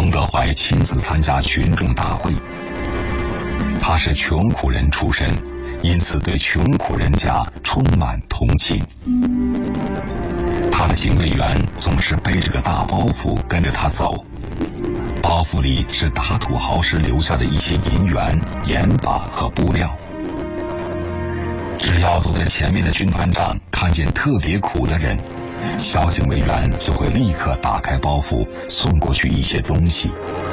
彭德怀亲自参加群众大会。他是穷苦人出身，因此对穷苦人家充满同情。他的警卫员总是背着个大包袱跟着他走，包袱里是打土豪时留下的一些银元、盐巴和布料。只要走在前面的军团长看见特别苦的人，小警卫员就会立刻打开包袱送过去一些东西。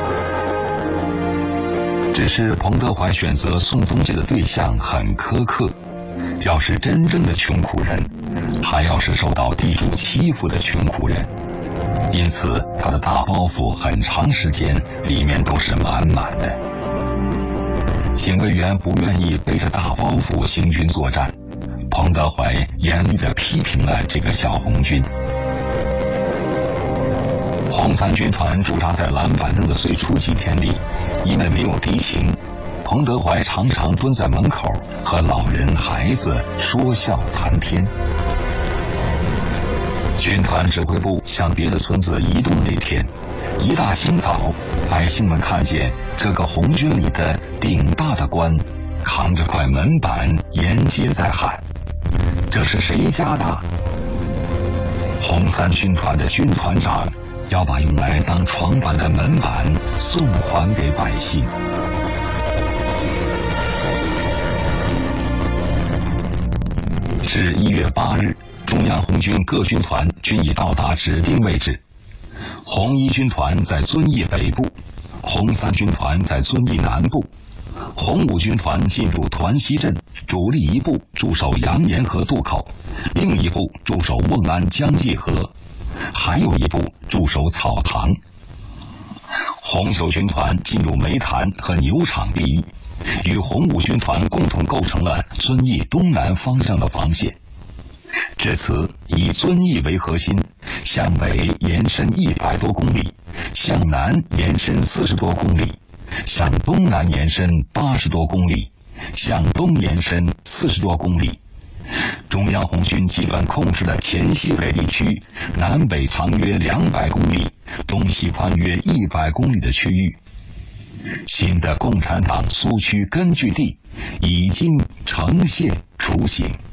只是彭德怀选择送东西的对象很苛刻，要是真正的穷苦人，还要是受到地主欺负的穷苦人，因此他的大包袱很长时间里面都是满满的。警卫员不愿意背着大包袱行军作战，彭德怀严厉地批评了这个小红军。红三军团驻扎在蓝板凳的最初几天里，因为没有敌情，彭德怀常常蹲在门口和老人孩子说笑谈天。军团指挥部向别的村子移动那天，一大清早，百姓们看见这个红军里的顶大的官扛着块门板沿街在喊：“这是谁家的？”红三军团的军团长要把用来当床板的门板送还给百姓。至1月8日，中央红军各军团均已到达指定位置。红一军团在遵义北部，红三军团在遵义南部，红五军团进入团西镇，主力一部驻守杨岩河渡口，另一部驻守瓮安江界河，还有一部驻守草堂。红九军团进入煤炭和牛场地域，与红五军团共同构成了遵义东南方向的防线。至此，以遵义为核心，向北延伸100多公里，向南延伸40多公里，向东南延伸80多公里，向东延伸40多公里。中央红军集团控制的前西北地区，南北长约200公里，东西宽约100公里的区域，新的共产党苏区根据地已经呈现雏形。